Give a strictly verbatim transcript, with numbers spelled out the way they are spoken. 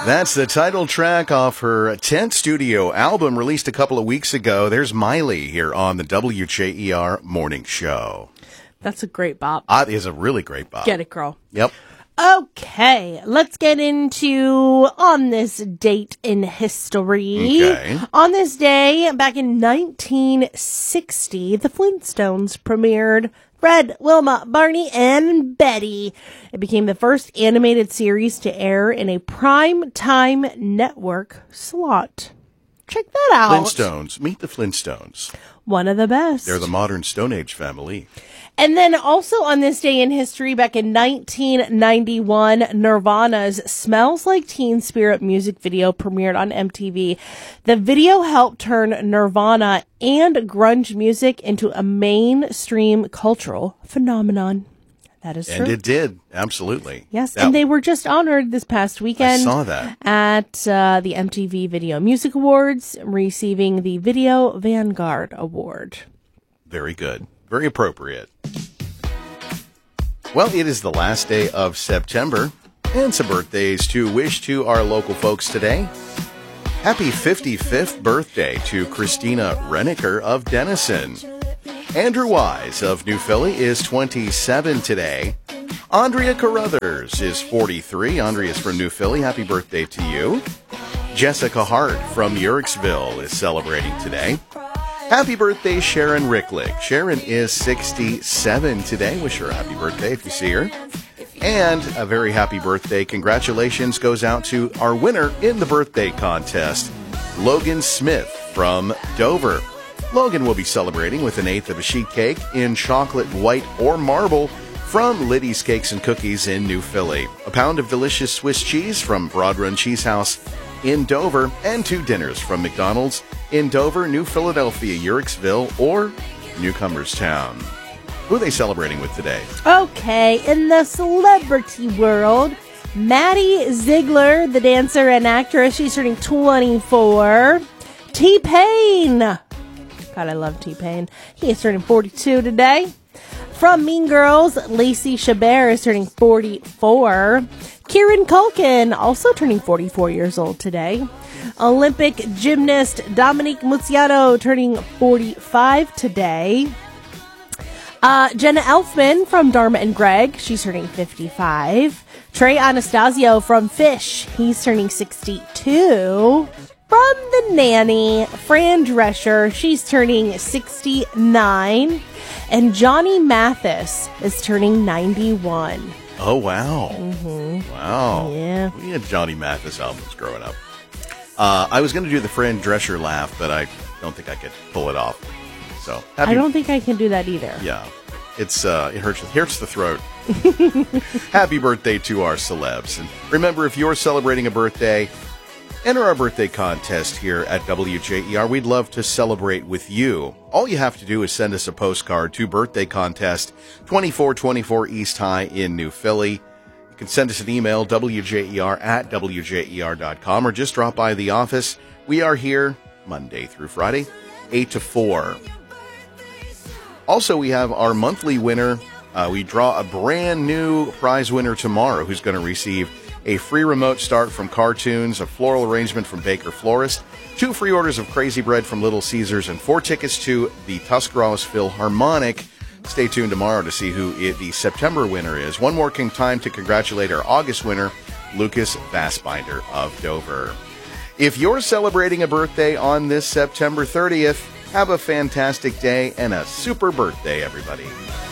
That's the title track off her tenth studio album released a couple of weeks ago. There's Miley here on the W J E R Morning Show. That's a great bop. Uh, it is a really great bop. Get it, girl. Yep. Okay, let's get into on this date in history. Okay. On this day, back in nineteen sixty, the Flintstones premiered Fred, Wilma, Barney, and Betty. It became the first animated series to air in a prime time network slot. Check that out. Flintstones. Meet the Flintstones. One of the best. They're the modern Stone Age family. And then also on this day in history, back in nineteen ninety-one, Nirvana's Smells Like Teen Spirit music video premiered on M T V. The video helped turn Nirvana and grunge music into a mainstream cultural phenomenon. That is true. And it did. Absolutely. Yes, That, and they were just honored this past weekend. I saw that. At uh, the M T V Video Music Awards, receiving the Video Vanguard Award. Very good. Very appropriate. Well, it is the last day of September, and some birthdays to wish to our local folks today. Happy fifty-fifth birthday to Christina Reniker of Denison. Andrew Wise of New Philly is twenty-seven today. Andrea Carruthers is forty-three. Andrea is from New Philly. Happy birthday to you. Jessica Hart from Uricksville is celebrating today. Happy birthday, Sharon Ricklick. Sharon is sixty-seven today. Wish her a happy birthday if you see her. And a very happy birthday. Congratulations goes out to our winner in the birthday contest, Logan Smith from Dover. Logan will be celebrating with an eighth of a sheet cake in chocolate, white, or marble from Liddy's Cakes and Cookies in New Philly. A pound of delicious Swiss cheese from Broad Run Cheese House in Dover, and two dinners from McDonald's in Dover, New Philadelphia, Uricksville, or Newcomerstown. Who are they celebrating with today? Okay, in the celebrity world, Maddie Ziegler, the dancer and actress, she's turning twenty-four. T-Pain. God, I love T-Pain. He is turning forty-two today. From Mean Girls, Lacey Chabert is turning forty-four. Kieran Culkin, also turning forty-four years old today. Olympic gymnast Dominique Muziano turning forty-five today. Uh, Jenna Elfman from Dharma and Greg, she's turning fifty-five. Trey Anastasio from Fish, he's turning sixty-two. From The Nanny, Fran Drescher, she's turning sixty-nine. And Johnny Mathis is turning ninety-one. Oh, wow. Mm-hmm. Wow. Yeah. We had Johnny Mathis albums growing up. Uh, I was going to do the Fran Drescher laugh, but I don't think I could pull it off. So happy, I don't think I can do that either. Yeah. It's uh, it hurts, it hurts the throat. Happy birthday to our celebs. And remember, if you're celebrating a birthday, enter our birthday contest here at W J E R. We'd love to celebrate with you. All you have to do is send us a postcard to Birthday Contest, twenty-four twenty-four East High in New Philly. You can send us an email, W J E R at W J E R dot com, or just drop by the office. We are here Monday through Friday, eight to four. Also, we have our monthly winner. Uh, we draw a brand new prize winner tomorrow who's going to receive a free remote start from Cartoons, a floral arrangement from Baker Florist, two free orders of Crazy Bread from Little Caesars, and four tickets to the Tuscarawas Philharmonic. Stay tuned tomorrow to see who it, the September winner is. One more time to congratulate our August winner, Lucas Vassbinder of Dover. If you're celebrating a birthday on this September thirtieth, have a fantastic day and a super birthday, everybody.